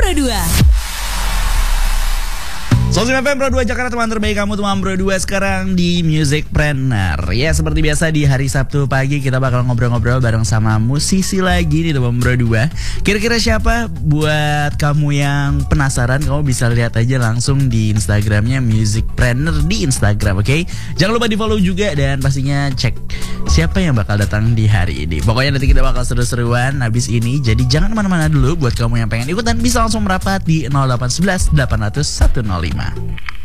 Pro 2. Sosim FM Pro 2 Jakarta, teman terbaik kamu, teman Pro 2 sekarang di Musicpreneur. Ya, seperti biasa di hari Sabtu pagi kita bakal ngobrol-ngobrol bareng sama musisi lagi nih teman Pro 2. Kira-kira siapa? Buat kamu yang penasaran, kamu bisa lihat aja langsung di Instagramnya Musicpreneur di Instagram, oke? Jangan lupa di follow juga dan pastinya cek siapa yang bakal datang di hari ini. Pokoknya nanti kita bakal seru-seruan habis ini. Jadi jangan kemana-mana dulu. Buat kamu yang pengen ikutan bisa langsung merapat di 0811 800 105.